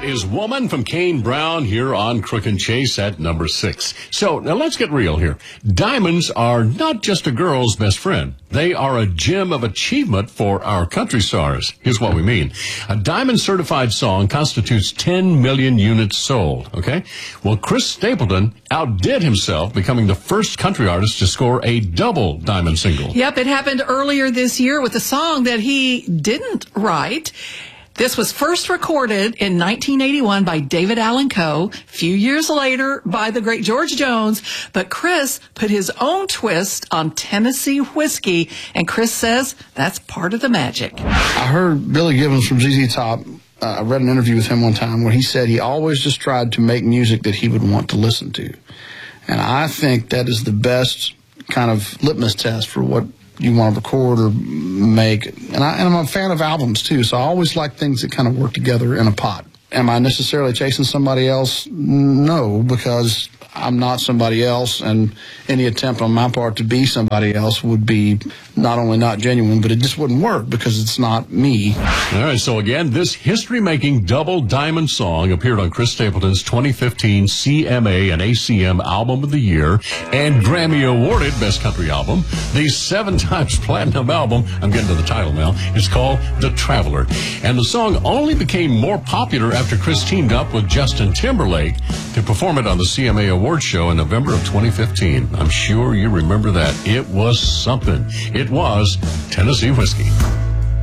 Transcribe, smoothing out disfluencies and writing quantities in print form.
That is Woman from Kane Brown here on Crook and Chase at number 6. So now let's get real here. Diamonds are not just a girl's best friend. They are a gem of achievement for our country stars. Here's what we mean. A diamond certified song constitutes 10 million units sold, okay? Well, Chris Stapleton outdid himself, becoming the first country artist to score a double diamond single. Yep, it happened earlier this year with a song that he didn't write. This was first recorded in 1981 by David Allan Coe, a few years later by the great George Jones, but Chris put his own twist on Tennessee Whiskey, and Chris says that's part of the magic. I heard Billy Gibbons from ZZ Top. I read an interview with him one time where he said he always just tried to make music that he would want to listen to. And I think that is the best kind of litmus test for what you want to record or make. And I'm a fan of albums, too, so I always like things that kind of work together in a pot. Am I necessarily chasing somebody else? No, because I'm not somebody else, and any attempt on my part to be somebody else would be not only not genuine, but it just wouldn't work because it's not me. All right, so again, this history-making double diamond song appeared on Chris Stapleton's 2015 CMA and ACM Album of the Year and Grammy-awarded Best Country Album. The 7 times platinum album, I'm getting to the title now, it's called The Traveler. And the song only became more popular after Chris teamed up with Justin Timberlake to perform it on the CMA Awards show in November of 2015. I'm sure you remember that. It was something. It was Tennessee Whiskey.